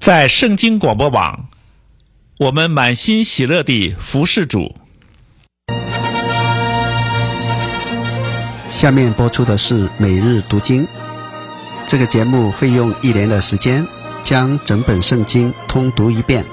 在圣经广播网，我们满心喜乐地服侍主。 下面播出的是每日读经。这个节目会用1年的时间将整本圣经通读一遍。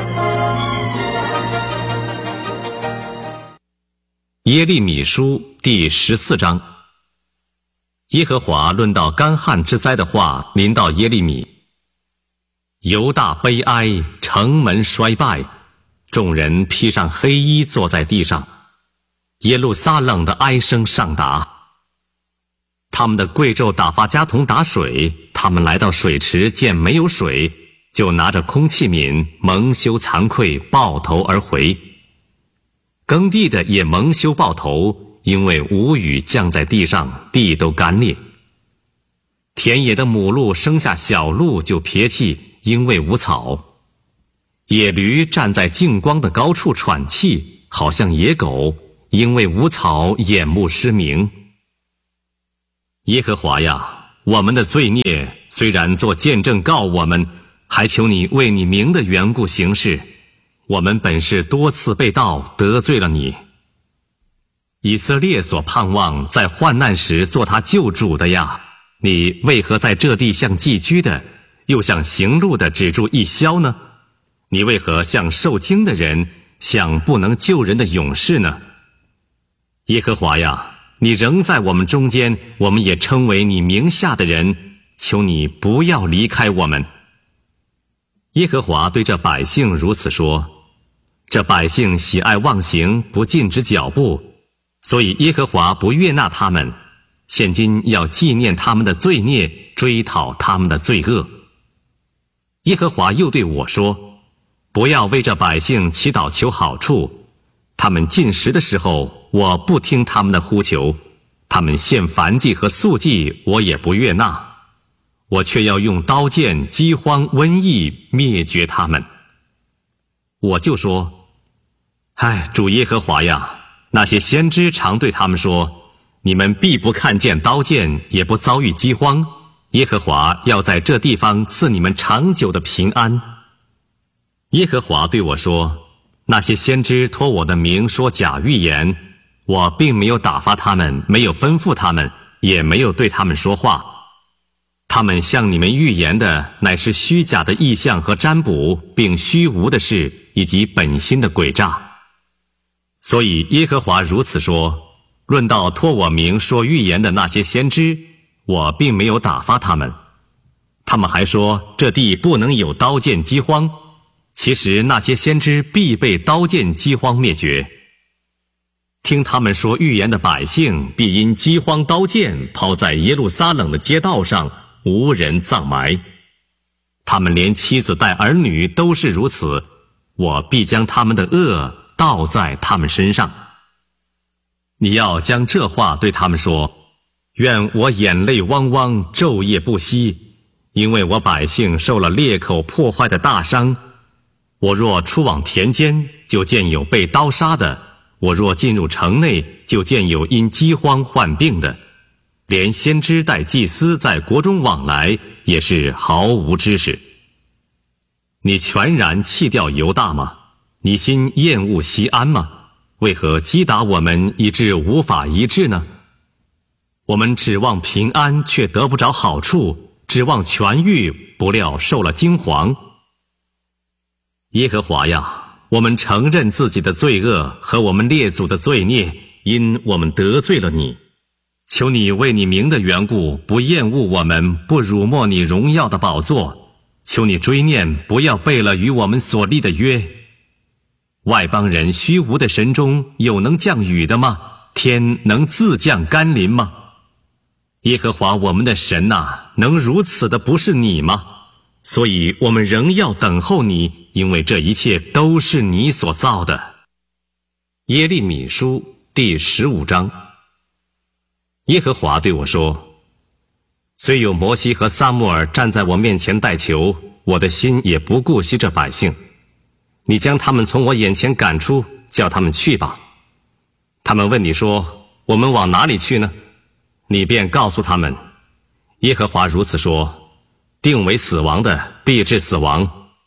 耶利米书第14章。耶和华论到干旱之灾的话临到耶利米。犹大悲哀，城门衰败，众人披上黑衣坐在地上，耶路撒冷的哀声上达。他们的贵胄打发家童打水，他们来到水池见没有水，就拿着空器皿蒙羞惭愧，抱头而回。耕地的也蒙羞抱头，因为无雨降在地上，地都干裂。田野的母鹿生下小鹿就撇弃，因为无草。野驴站在净光的高处喘气，好像野狗，因为无草眼目失明。耶和华呀，我们的罪孽虽然做见证告我们，还求你为你名的缘故行事。我们本是多次被盗，得罪了你。以色列所盼望在患难时做他救主的呀，你为何在这地像寄居的，又像行路的止住一宵呢？你为何像受惊的人，像不能救人的勇士呢？耶和华呀，你仍在我们中间，我们也称为你名下的人，求你不要离开我们。耶和华对这百姓如此说：这百姓喜爱妄行，不禁止脚步，所以耶和华不悦纳他们，现今要纪念他们的罪孽，追讨他们的罪恶。耶和华又对我说：不要为这百姓祈祷求好处，他们进食的时候，我不听他们的呼求，他们献燔祭和素祭，我也不悦纳，我却要用刀剑、饥荒、瘟疫灭绝他们。我就说：主耶和华呀，那些先知常对他们说，你们必不看见刀剑，也不遭遇饥荒，耶和华要在这地方赐你们长久的平安。耶和华对我说：那些先知托我的名说假预言，我并没有打发他们，没有吩咐他们，也没有对他们说话。他们向你们预言的乃是虚假的异象和占卜，并虚无的事，以及本心的诡诈。所以耶和华如此说：论到托我名说预言的那些先知，我并没有打发他们。他们还说这地不能有刀剑饥荒，其实那些先知必被刀剑饥荒灭绝。听他们说预言的百姓，必因饥荒刀剑抛在耶路撒冷的街道上，无人葬埋。他们连妻子带儿女都是如此，我必将他们的恶倒在他们身上。你要将这话对他们说：愿我眼泪汪汪，昼夜不息，因为我百姓受了裂口破坏的大伤。我若出往田间，就见有被刀杀的；我若进入城内，就见有因饥荒患病的。连先知带祭司在国中往来，也是毫无知识。你全然弃掉犹大吗？你心厌恶西安吗？为何击打我们，以致无法医治呢？我们指望平安，却得不着好处；指望痊愈，不料受了惊惶。耶和华呀，我们承认自己的罪恶和我们列祖的罪孽，因我们得罪了你。求你为你名的缘故，不厌恶我们，不辱没你荣耀的宝座。求你追念，不要背了与我们所立的约。外邦人虚无的神中，有能降雨的吗？天能自降甘霖吗？耶和华我们的神啊，能如此的不是你吗？所以我们仍要等候你，因为这一切都是你所造的。耶利米书第15章。耶和华对我说：虽有摩西和撒母耳站在我面前代求，我的心也不顾惜这百姓。你将他们从我眼前赶出，叫他们去吧。他们问你说：我们往哪里去呢？你便告诉他们：耶和华如此说，定为死亡的必致死亡，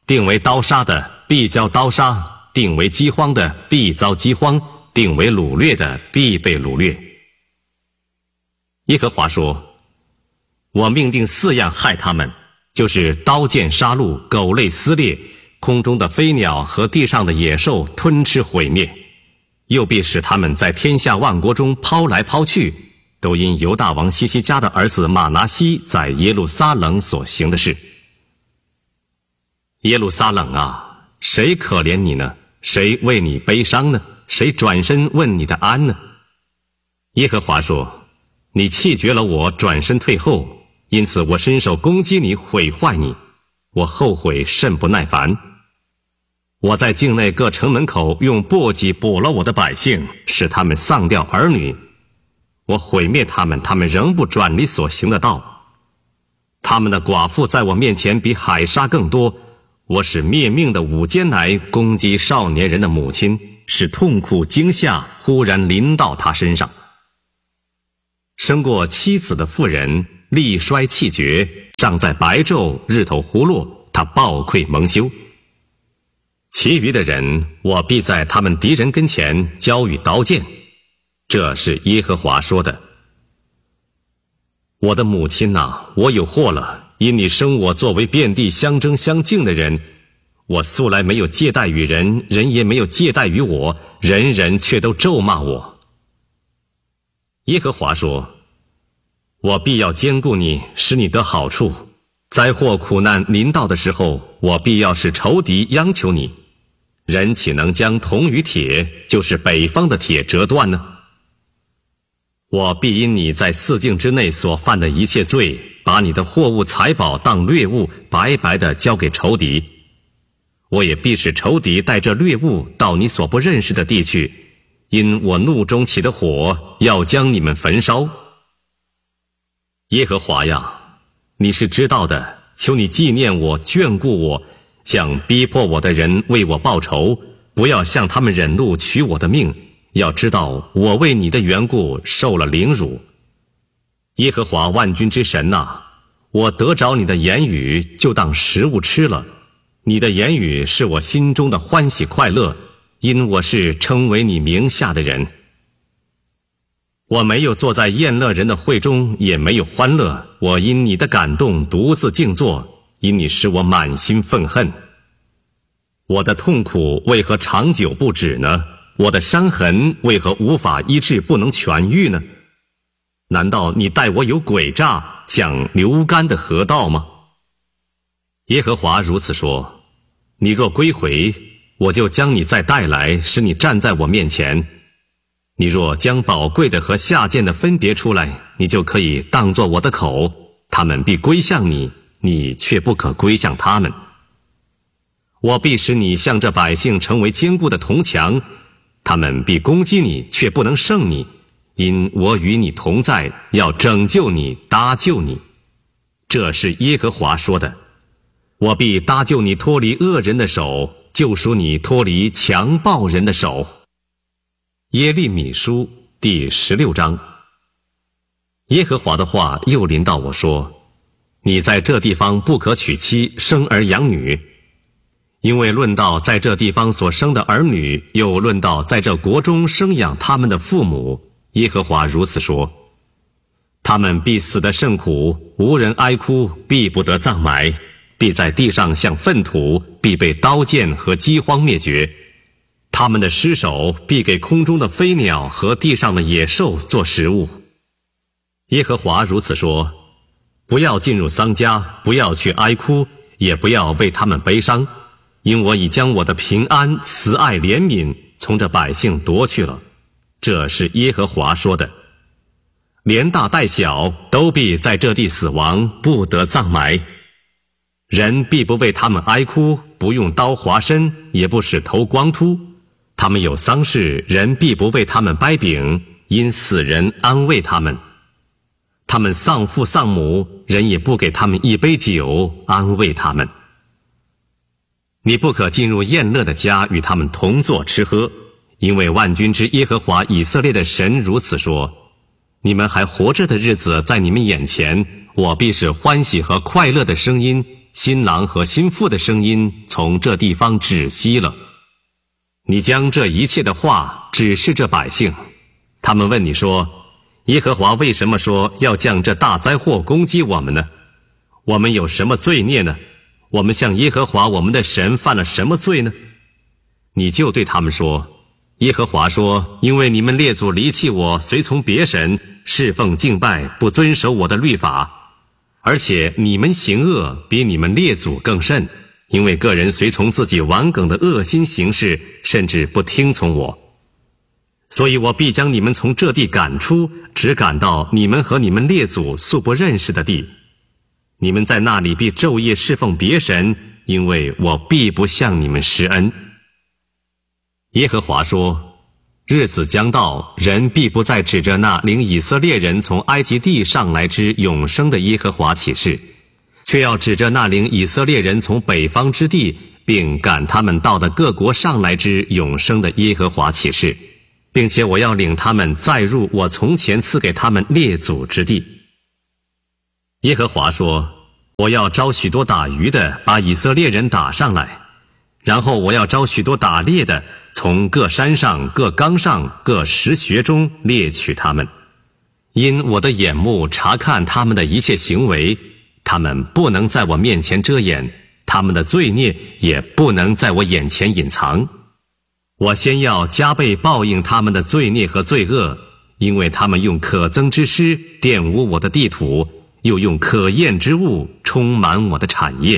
定为刀杀的必遭刀杀，定为饥荒的必遭饥荒，定为掳掠的必被掳掠。耶和华说，我命定4样害他们，就是刀剑杀戮，狗类撕裂，空中的飞鸟和地上的野兽吞吃毁灭，又必使他们在天下万国中抛来抛去，都因犹大王西西家的儿子马拿西在耶路撒冷所行的事。耶路撒冷啊，谁可怜你呢？谁为你悲伤呢？谁转身问你的安呢？耶和华说，你弃绝了我，转身退后，因此我伸手攻击你，毁坏你，我后悔甚不耐烦。我在境内各城门口用簸箕捕了我的百姓，使他们丧掉儿女。我毁灭他们，他们仍不转离所行的道。他们的寡妇在我面前比海沙更多。我使灭命的午间来攻击少年人的母亲，使痛苦惊吓忽然临到他身上。生过妻子的妇人力衰气绝，尚在白昼，日头忽落，他暴愧蒙羞。其余的人，我必在他们敌人跟前交与刀剑。这是耶和华说的。我的母亲哪，我有祸了，因你生我作为遍地相争相竞的人。我素来没有借贷于人，人也没有借贷于我，人人却都咒骂我。耶和华说，我必要兼顾你，使你得好处。灾祸苦难临到的时候，我必要使仇敌央求你。人岂能将铜与铁，就是北方的铁折断呢？我必因你在4境之内所犯的一切罪，把你的货物财宝当掠物，白白的交给仇敌。我也必使仇敌带着掠物到你所不认识的地去，因我怒中起的火要将你们焚烧。耶和华呀，你是知道的，求你纪念我，眷顾我，向逼迫我的人为我报仇，不要向他们忍怒取我的命。要知道我为你的缘故受了凌辱。耶和华万军之神哪，我得着你的言语，就当食物吃了。你的言语是我心中的欢喜快乐，因我是称为你名下的人。我没有坐在宴乐人的会中，也没有欢乐。我因你的感动独自静坐，因你使我满心愤恨。我的痛苦为何长久不止呢？我的伤痕为何无法医治，不能痊愈呢？难道你待我有诡诈，像流干的河道吗？耶和华如此说，你若归回，我就将你再带来，使你站在我面前。你若将宝贵的和下贱的分别出来，你就可以当作我的口，他们必归向你，你却不可归向他们。我必使你向这百姓成为坚固的铜墙，他们必攻击你，却不能胜你，因我与你同在，要拯救你，搭救你。这是耶和华说的。我必搭救你脱离恶人的手，救赎你脱离强暴人的手。耶利米书第16章。耶和华的话又临到我说，你在这地方不可娶妻，生儿养女。因为论到在这地方所生的儿女，又论到在这国中生养他们的父母，耶和华如此说，他们必死得甚苦，无人哀哭，必不得葬埋，必在地上像粪土，必被刀剑和饥荒灭绝。他们的尸首必给空中的飞鸟和地上的野兽做食物。耶和华如此说，不要进入丧家，不要去哀哭，也不要为他们悲伤，因我已将我的平安、慈爱、怜悯从这百姓夺去了。这是耶和华说的。连大带小都必在这地死亡，不得葬埋。人必不为他们哀哭，不用刀划身，也不使头光秃。他们有丧事，人必不为他们掰饼，因死人安慰他们。他们丧父丧母，人也不给他们一杯酒，安慰他们。你不可进入宴乐的家，与他们同坐吃喝，因为万军之耶和华以色列的神如此说，你们还活着的日子在你们眼前，我必使欢喜和快乐的声音新郎和新妇的声音从这地方止息了。你将这一切的话指示这百姓，他们问你说，耶和华为什么说要降这大灾祸攻击我们呢？我们有什么罪孽呢？我们向耶和华我们的神犯了什么罪呢？你就对他们说，耶和华说，因为你们列祖离弃我，随从别神，侍奉敬拜，不遵守我的律法，而且你们行恶比你们列祖更甚，因为个人随从自己顽梗的恶心行事，甚至不听从我。所以我必将你们从这地赶出，只赶到你们和你们列祖素不认识的地。你们在那里必昼夜侍奉别神，因为我必不向你们施恩。耶和华说，日子将到，人必不再指着那领以色列人从埃及地上来之永生的耶和华起誓，却要指着那领以色列人从北方之地，并赶他们到的各国上来之永生的耶和华起誓，并且我要领他们再入我从前赐给他们列祖之地。耶和华说，我要招许多打鱼的，把以色列人打上来，然后我要招许多打猎的，从各山上、各冈上、各石穴中猎取他们。因我的眼目查看他们的一切行为，他们不能在我面前遮掩，他们的罪孽也不能在我眼前隐藏。我先要加倍报应他们的罪孽和罪恶，因为他们用可憎之师玷污我的地土，又用可厌之物充满我的产业。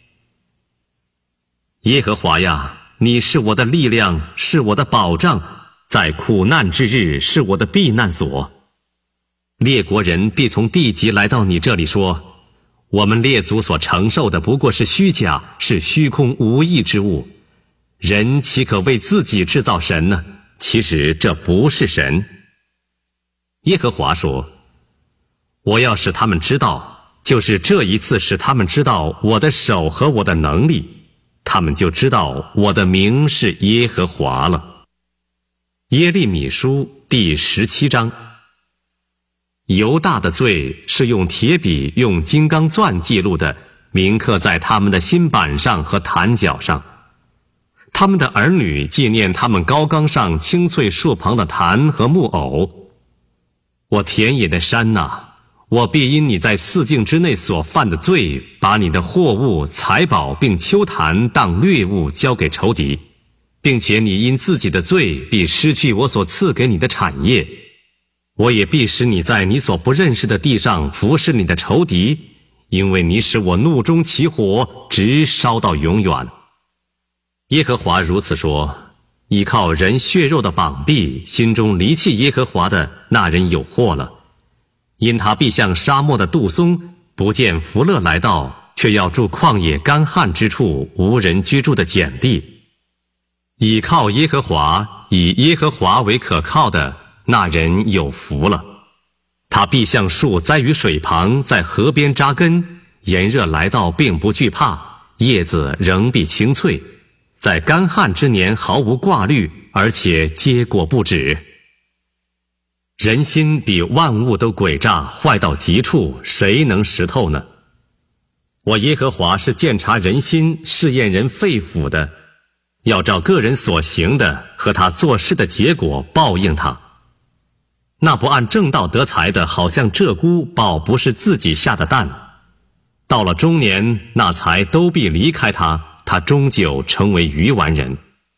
耶和华呀，你是我的力量，是我的保障，在苦难之日是我的避难所。列国人必从地极来到你这里说，我们列祖所承受的不过是虚假，是虚空无益之物。人岂可为自己制造神呢？其实这不是神。耶和华说，我要使他们知道，就是这一次使他们知道我的手和我的能力，他们就知道我的名是耶和华了。耶利米书第17章。犹大的罪是用铁笔用金刚钻记录的，铭刻在他们的心板上和坛角上。他们的儿女纪念他们高冈上青翠树旁的坛和木偶。我田野的山哪，我必因你在四境之内所犯的罪，把你的货物、财宝并丘坛当掠物交给仇敌，并且你因自己的罪必失去我所赐给你的产业。我也必使你在你所不认识的地上服侍你的仇敌，因为你使我怒中起火，直烧到永远。耶和华如此说，依靠人血肉的膀臂，心中离弃耶和华的那人有祸了。因他必像沙漠的杜松，不见福乐来到，却要住旷野干旱之处，无人居住的碱地。倚靠耶和华，以耶和华为可靠的那人有福了。他必像树栽于水旁，在河边扎根，炎热来到并不惧怕，叶子仍必青翠，在干旱之年毫无挂虑，而且结果不止。人心比万物都诡诈，坏到极处，谁能识透呢？我耶和华是鉴察人心，试验人肺腑的，要照个人所行的和他做事的结果报应他。那不按正道得财的，好像鹧鸪抱不是自己下的蛋，到了中年，那财都必离开他，他终究成为愚顽人。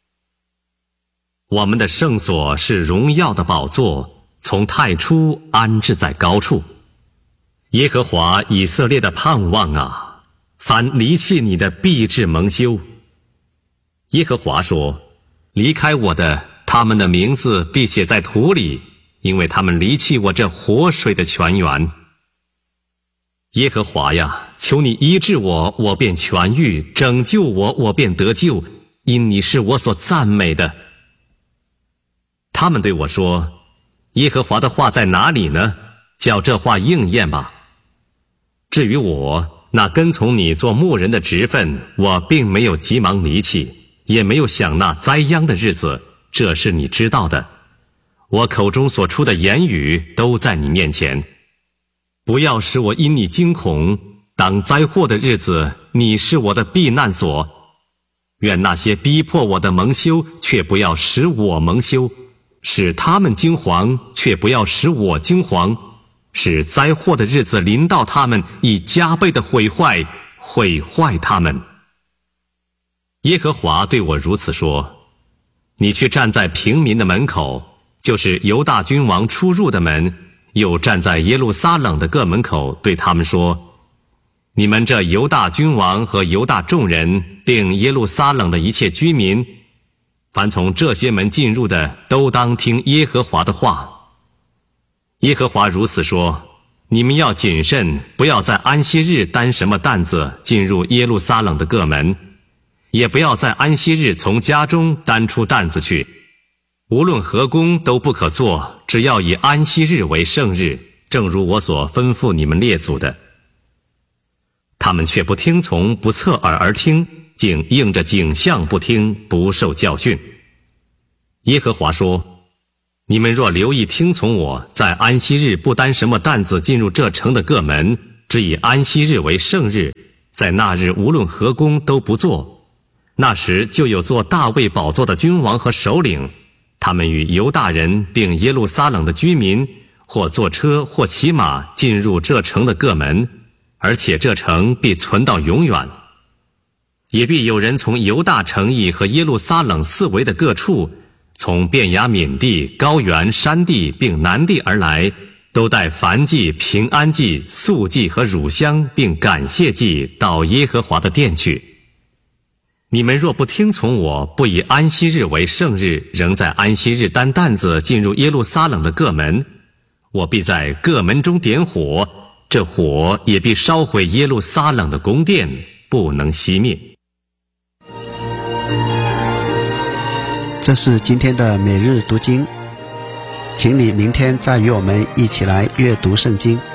我们的圣所是荣耀的宝座，从太初安置在高处。耶和华以色列的盼望啊，凡离弃你的必致蒙羞。耶和华说，离开我的，他们的名字必写在土里，因为他们离弃我这活水的泉源。耶和华呀，求你医治我，我便痊愈；拯救我，我便得救，因你是我所赞美的。他们对我说，耶和华的话在哪里呢？叫这话应验吧。至于我，那跟从你做牧人的职分，我并没有急忙离弃，也没有想那灾殃的日子，这是你知道的。我口中所出的言语都在你面前。不要使我因你惊恐， 当灾祸的日子，你是我的避难所。愿那些逼迫我的蒙羞，却不要使我蒙羞；使他们惊惶，却不要使我惊惶；使灾祸的日子临到他们，以加倍的毁坏他们。耶和华对我如此说：你去站在平民的门口，就是犹大君王出入的门，又站在耶路撒冷的各门口，对他们说：你们这犹大君王和犹大众人，并耶路撒冷的一切居民，凡从这些门进入的，都当听耶和华的话。耶和华如此说：你们要谨慎，不要在安息日担什么担子进入耶路撒冷的各门，也不要在安息日从家中担出担子去。无论何工都不可做，只要以安息日为圣日，正如我所吩咐你们列祖的。他们却不听从，不侧耳而听，竟应着景象不听，不受教训。耶和华说：你们若留意听从我，在安息日不担什么担子进入这城的各门，只以安息日为圣日，在那日无论何工都不做，那时就有做大卫宝座的君王和首领，他们与犹大人并耶路撒冷的居民，或坐车或骑马进入这城的各门，而且这城必存到永远。也必有人从犹大城邑和耶路撒冷四围的各处，从便雅悯地、高原、山地并南地而来，都带燔祭、平安祭、素祭和乳香，并感谢祭到耶和华的殿去。你们若不听从我，不以安息日为圣日，仍在安息日担担子进入耶路撒冷的各门，我必在各门中点火，这火也必烧毁耶路撒冷的宫殿，不能熄灭。 这是今天的每日读经，请你明天再与我们一起来阅读圣经。